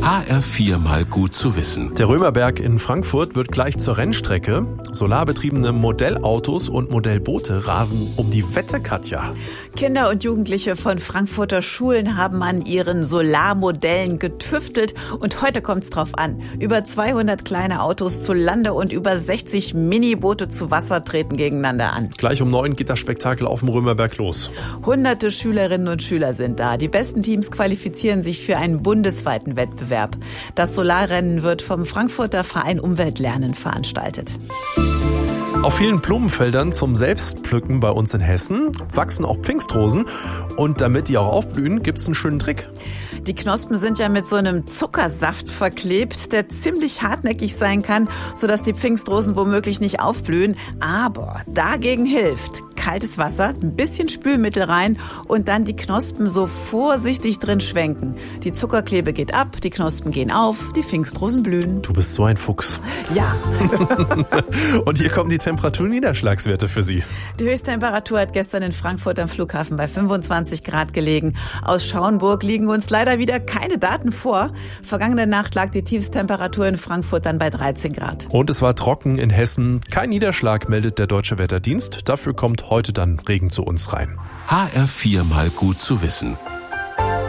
HR4 mal gut zu wissen. Der Römerberg in Frankfurt wird gleich zur Rennstrecke. Solarbetriebene Modellautos und Modellboote rasen um die Wette, Katja. Kinder und Jugendliche von Frankfurter Schulen haben an ihren Solarmodellen getüftelt und heute kommt's drauf an. Über 200 kleine Autos zu Lande und über 60 Miniboote zu Wasser treten gegeneinander an. Gleich um 9 geht das Spektakel auf dem Römerberg los. Hunderte Schülerinnen und Schüler sind da. Die besten Teams qualifizieren sich für einen bundesweiten Wettbewerb. Das Solarrennen wird vom Frankfurter Verein Umweltlernen veranstaltet. Auf vielen Blumenfeldern zum Selbstpflücken bei uns in Hessen wachsen auch Pfingstrosen. Und damit die auch aufblühen, gibt's einen schönen Trick. Die Knospen sind ja mit so einem Zuckersaft verklebt, der ziemlich hartnäckig sein kann, sodass die Pfingstrosen womöglich nicht aufblühen. Aber dagegen hilft kaltes Wasser, ein bisschen Spülmittel rein und dann die Knospen so vorsichtig drin schwenken. Die Zuckerklebe geht ab, die Knospen gehen auf, die Pfingstrosen blühen. Du bist so ein Fuchs. Ja. Und hier kommen die Temperatur-Niederschlagswerte für Sie. Die Höchsttemperatur hat gestern in Frankfurt am Flughafen bei 25 Grad gelegen. Aus Schauenburg liegen uns leider wieder keine Daten vor. Vergangene Nacht lag die Tiefsttemperatur in Frankfurt dann bei 13 Grad. Und es war trocken in Hessen. Kein Niederschlag, meldet der Deutsche Wetterdienst. Dafür kommt heute dann Regen zu uns rein. HR4 mal gut zu wissen.